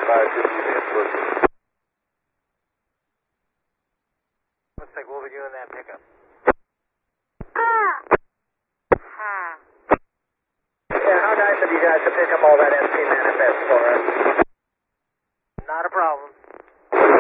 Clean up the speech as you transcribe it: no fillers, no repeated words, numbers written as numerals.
Looks like what were you in that pickup? Yeah, how nice of you guys to pick up all that SP manifest for us.